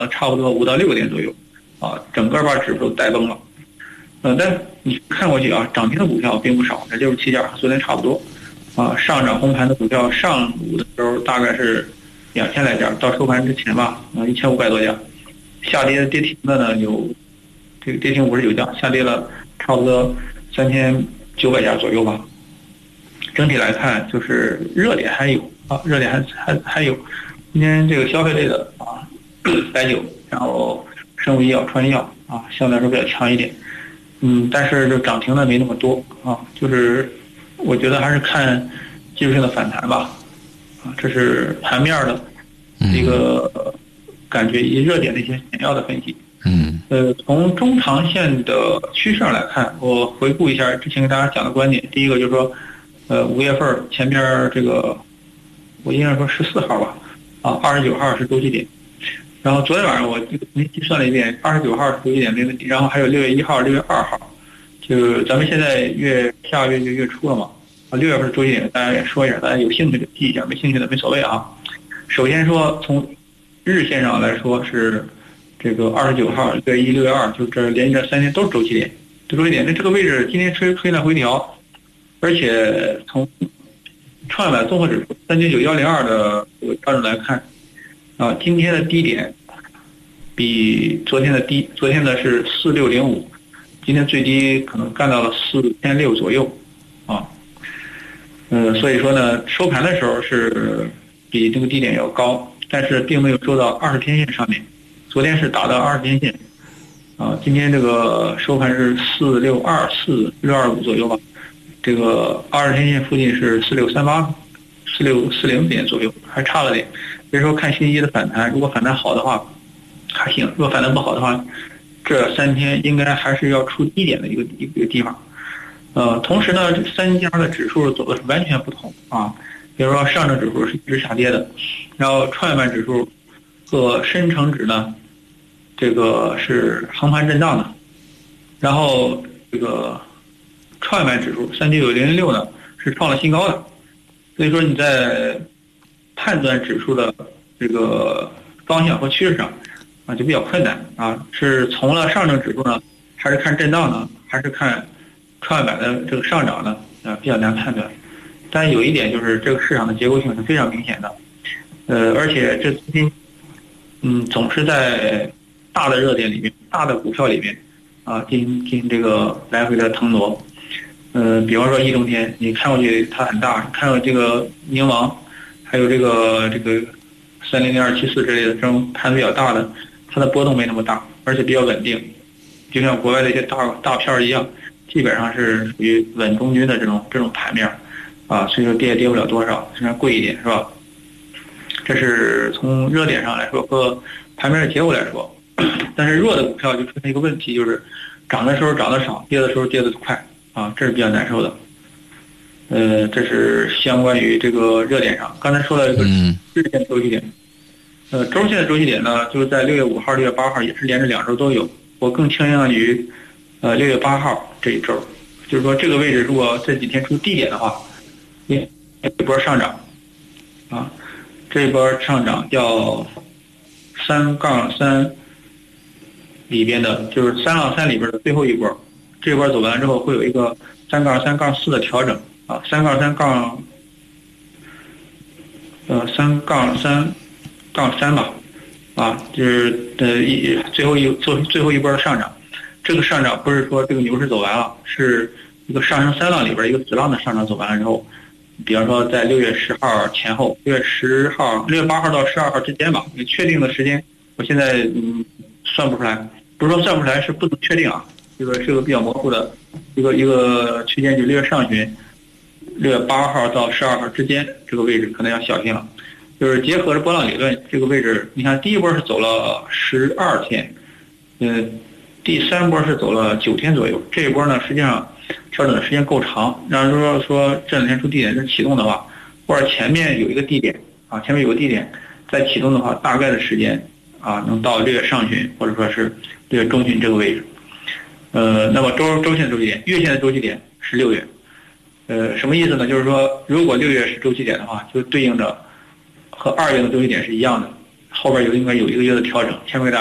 差不多5到6个点左右，整个把指数带崩了。但你看过去涨停的股票并不少，这67家，昨天差不多。上涨红盘的股票，上午的时候大概是2000来家，到收盘之前吧，1500多家。下跌跌停的呢有这个跌停59家，下跌了差不多3900家左右吧。整体来看，就是热点还有热点还有。今天这个消费类的白酒，然后生物医药、创业药相对来说比较强一点。但是就涨停的没那么多就是我觉得还是看技术性的反弹吧。这是盘面的一个感觉，以热点的一些简要的分析。从中长线的趋势上来看，我回顾一下之前跟大家讲的观点。第一个就是说，5月份前边这个，我应该说14号吧，29号是周期点。然后昨天晚上我计算了一遍，29号是周期点没问题。然后还有6月1号、6月2号，就咱们现在下个月就月初了嘛，6月份是周期点，大家也说一下，大家有兴趣的记一下，没兴趣的没所谓啊。首先说从日线上来说是这个29号、6月1、6月2，就这连续这3天都是周期点，这个位置今天吹了回调，而且从创业板综合指数399-102的这个调整来看。今天的低点比昨天的低，昨天的是4605，今天最低可能干到了4600左右所以说呢，收盘的时候是比这个低点要高，但是并没有收到20天线上面，昨天是打到20天线今天这个收盘是4624、625左右吧，这个20天线附近是4638、4640点左右，还差了点。所以说看星期一的反弹，如果反弹好的话还行，如果反弹不好的话，这3天应该还是要出低点的一个地方。同时呢，这3家的指数走的是完全不同比如说上证指数是一直下跌的，然后创业板指数和深成指呢，这个是横盘震荡的，然后这个创业板指数39006呢是创了新高的，所以说你在判断指数的这个方向和趋势上就比较困难是从了上证指数呢，还是看震荡呢，还是看创业板的这个上涨呢比较难判断。但有一点就是这个市场的结构性是非常明显的，而且这资金总是在大的热点里面、大的股票里面进行这个来回的腾挪。比方说易中天，你看过去它很大，看到这个宁王。还有这个300274之类的这种盘比较大的，它的波动没那么大，而且比较稳定，就像国外的一些大片一样，基本上是属于稳中军的这种盘面所以说跌也跌不了多少，虽然贵一点是吧？这是从热点上来说和盘面的结构来说，但是弱的股票就出现一个问题，就是涨的时候涨得少，跌的时候跌得快这是比较难受的。这是相关于这个热点上。刚才说了一个日线周期点，周线的周期点呢，就是在6月5号、6月8号也是连着2周都有。我更倾向于6月8号这一周，就是说这个位置如果这几天出低点的话，一波上涨这一波上涨叫3-3里边的，就是3-3里边的最后一波，这波走完之后会有一个3-3-4的调整。3-3-3吧，就是最后一波的上涨。这个上涨不是说这个牛市走完了，是一个上升3浪里边一个子浪的上涨走完了之后，比方说在6月10号前后，6月8号到12号之间吧，确定的时间我现在算不出来，不是说算不出来，是不能确定这个是个比较模糊的一个区间，就6月上旬。6月8号到12号之间这个位置可能要小心了，就是结合着波浪理论，这个位置你看第一波是走了12天，第3波是走了9天左右，这一波呢实际上调整的时间够长。然后说这2天出低点是启动的话，或者前面有一个低点前面有个低点再启动的话，大概的时间能到6月上旬或者说是6月中旬这个位置。那么周线的周期点，月线的周期点是6月。什么意思呢？就是说，如果6月是周期点的话，就对应着和2月的周期点是一样的。 后边应该有一个月的调整，前面给大家。